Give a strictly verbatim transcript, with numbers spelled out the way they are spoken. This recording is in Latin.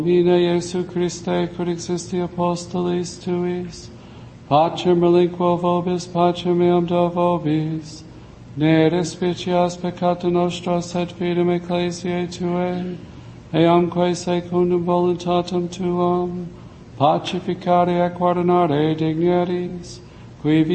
Domine Iesu Christe, quod existi apostolis tuis, pacem relinquo vobis, pacem meam do vobis, ne despicias peccata nostra, sed fidem ecclesiae tuae, eamque secundum voluntatem tuam, pacificare et guardinare dignities, qui